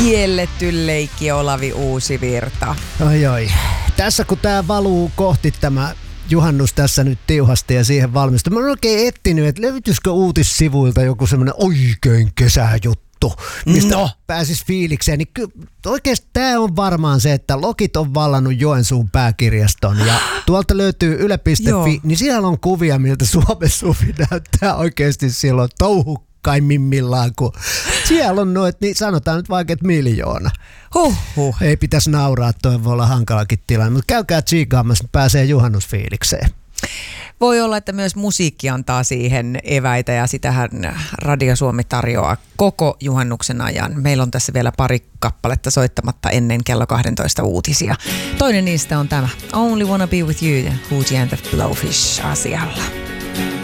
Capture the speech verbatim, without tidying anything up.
Kielletty leikki Olavi Uusivirta. Oi oi. Tässä kun tää valuu kohti tämä juhannus tässä nyt tiuhasti ja siihen valmistuu. Mä oon oikein etsinyt, että löytyisikö uutissivuilta joku semmoinen oikein kesäjuttu, mistä no. pääsis fiilikseen. Niin ky- oikeasti tää on varmaan se, että Lokit on vallannut Joensuun pääkirjaston ja tuolta löytyy yle piste fi, niin siellä on kuvia, miltä Suomen suvi näyttää oikeasti silloin touhukkaimmillaan, kun siellä on noit, niin sanotaan nyt vaikka, että miljoona. Huhhuh. Ei pitäisi nauraa, toi voi olla hankalakin tilanne, mutta käykää tsiikaamassa, niin pääsee juhannusfiilikseen. Voi olla, että myös musiikki antaa siihen eväitä ja sitähän Radio Suomi tarjoaa koko juhannuksen ajan. Meillä on tässä vielä pari kappaletta soittamatta ennen kello kaksitoista uutisia. Toinen niistä on tämä Only Wanna Be With You, Hootie and the Blowfish asialla.